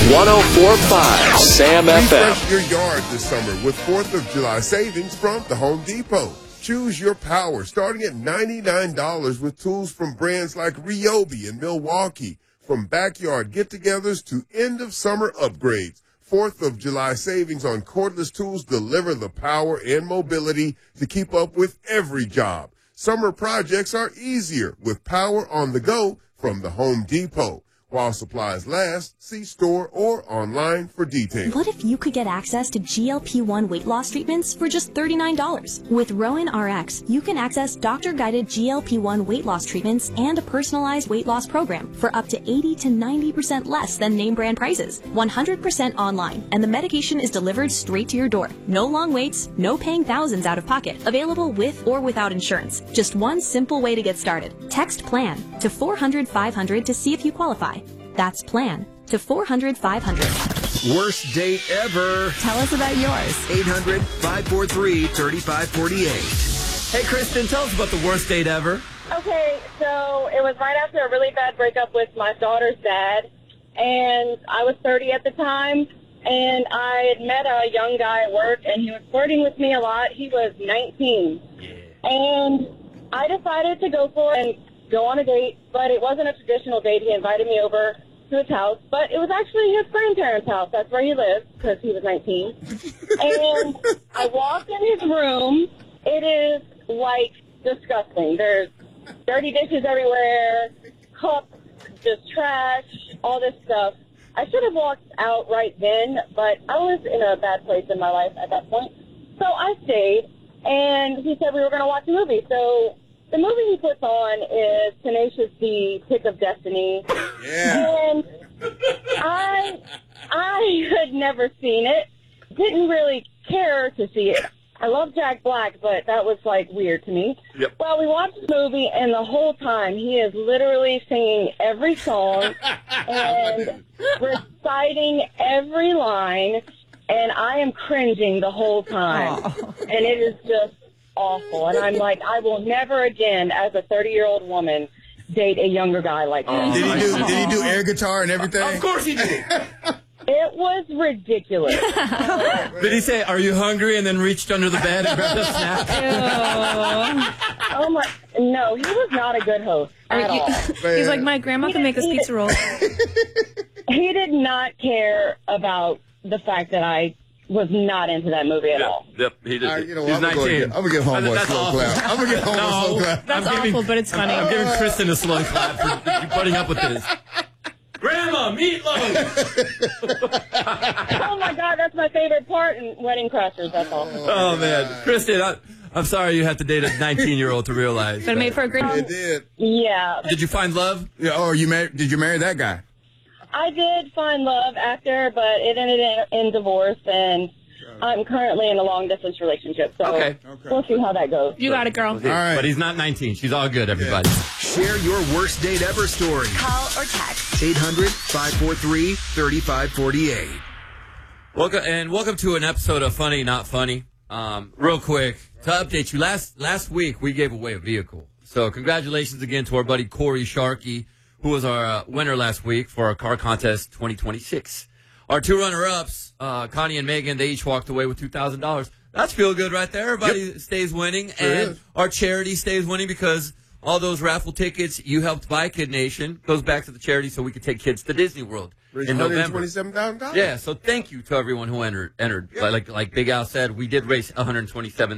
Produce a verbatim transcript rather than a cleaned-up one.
one oh four point five Sam F M. Refresh your yard this summer with fourth of July savings from the Home Depot. Choose your power starting at ninety-nine dollars with tools from brands like Ryobi and Milwaukee. From backyard get-togethers to end-of-summer upgrades, fourth of July savings on cordless tools deliver the power and mobility to keep up with every job. Summer projects are easier with power on the go from the Home Depot. While supplies last, see store or online for details. What if you could get access to G L P one weight loss treatments for just thirty-nine dollars? With Rowan R X, you can access doctor-guided G L P one weight loss treatments and a personalized weight loss program for up to eighty to ninety percent less than name brand prices. one hundred percent online, and the medication is delivered straight to your door. No long waits, no paying thousands out of pocket. Available with or without insurance. Just one simple way to get started. Text PLAN to four hundred five hundred to see if you qualify. That's PLAN to four hundred five hundred. Worst date ever. Tell us about yours. eight hundred, five four three, three five four eight. Hey, Kristen, tell us about the worst date ever. Okay, so it was right after a really bad breakup with my daughter's dad, and I was thirty at the time, and I had met a young guy at work, and he was flirting with me a lot. He was nineteen, yeah. And I decided to go for it and go on a date, but it wasn't a traditional date. He invited me over to his house, but it was actually his grandparents' house. That's where he lived because he was nineteen. And I walked in his room. It is, like, disgusting. There's dirty dishes everywhere, cups, just trash, all this stuff. I should have walked out right then, but I was in a bad place in my life at that point. So I stayed, and he said we were going to watch a movie. So the movie he puts on is Tenacious D, Pick of Destiny. Yeah. And I, I had never seen it. Didn't really care to see it. I love Jack Black, but that was, like, weird to me. Yep. Well, we watched the movie, and the whole time he is literally singing every song and reciting every line, and I am cringing the whole time. Oh. And it is just awful. And I'm like, I will never again, as a thirty-year-old woman, date a younger guy like this. Oh, did he do? Did he do air guitar and everything? Of course he did. It was ridiculous. Did he say, "Are you hungry?" and then reached under the bed and grabbed a snack? Oh my! No, he was not a good host at all. He's like, my grandma He can make us didn't- pizza rolls. He did not care about the fact that I was not into that movie at Yep, all. yep, he did. All right, you know what? He's I'm gonna go nineteen. get- I'm gonna give homeboy a That's slow awful. clap. I'm gonna give homeboy a slow No, clap. That's I'm awful, giving- but it's funny. I'm giving Kristen a slow clap for putting up with this. Grandma, meatloaf! Oh my God, that's my favorite part in Wedding Crashers. That's all. Oh, man. Kristen, I, I'm sorry you have to date a nineteen-year-old to realize. But it made for a great. It did. Yeah, Did you find love? Yeah. Oh, you married? Did you marry that guy? I did find love after, but it ended in, in divorce, and I'm currently in a long-distance relationship. So Okay. Okay. we'll see how that goes. You got it, girl. Okay, All right. But he's not nineteen. She's all good, everybody. Share your worst date ever story. Call or text. eight hundred, five four three, three five four eight. Welcome and welcome to an episode of Funny Not Funny. Um, real quick to update you, last last week we gave away a vehicle. So congratulations again to our buddy Corey Sharkey, who was our uh, winner last week for our car contest twenty twenty-six. Our two runner-ups, uh, Connie and Megan, they each walked away with two thousand dollars. That's feel good right there. Everybody yep. stays winning, Sure and is. our charity stays winning because all those raffle tickets you helped buy, Kid Nation, goes back to the charity so we can take kids to Disney World in one hundred November. twenty-seven thousand dollars. Yeah, so thank you to everyone who entered. Entered, like like Big Al said, we did raise one hundred twenty-seven